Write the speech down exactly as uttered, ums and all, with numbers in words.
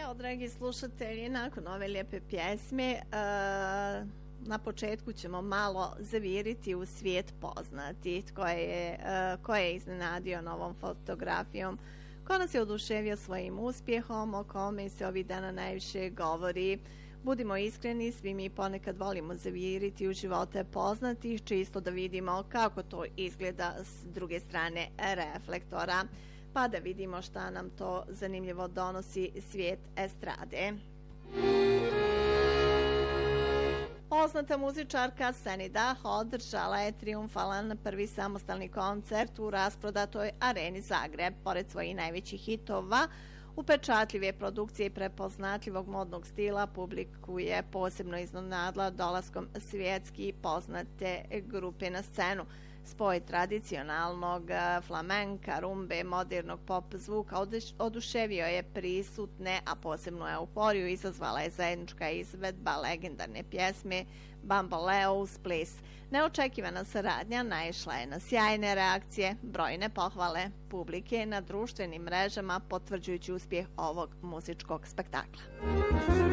Evo, dragi slušatelji, nakon ove lijepe pjesme, e, na početku ćemo malo zaviriti u svijet poznati, tko je, e, ko je iznenadio novom fotografijom, ko nas je oduševio svojim uspjehom, o kome se ovih dana najviše govori. Budimo iskreni, svi mi ponekad volimo zaviriti u živote poznatih, čisto da vidimo kako to izgleda s druge strane reflektora, pa da vidimo šta nam to zanimljivo donosi svijet estrade. Poznata muzičarka Senida održala je triumfalan prvi samostalni koncert u rasprodatoj areni Zagreb. Pored svojih najvećih hitova, upečatljive produkcije i prepoznatljivog modnog stila, publiku je posebno iznenadila dolaskom svjetski poznate grupe na scenu. Spoj tradicionalnog flamenka, rumbe, modernog pop zvuka oduševio je prisutne, a posebnu euforiju izazvala je zajednička izvedba legendarne pjesme Bamboleo's Bliss. Neočekivana saradnja naišla je na sjajne reakcije, brojne pohvale publike na društvenim mrežama potvrđujući uspjeh ovog muzičkog spektakla.